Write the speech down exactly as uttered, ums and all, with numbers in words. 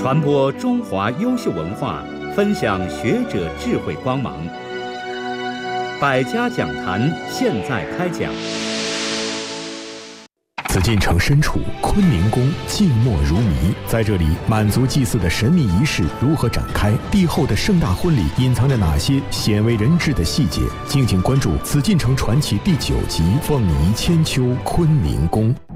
传播中华优秀文化，分享学者智慧光芒。百家讲坛现在开讲。 紫禁城深处，坤宁宫静默如谜。在这里，满族祭祀的神秘仪式如何展开？帝后的盛大婚礼隐藏着哪些鲜为人知的细节？敬请关注《紫禁城传奇》第九集《凤仪千秋坤宁宫》。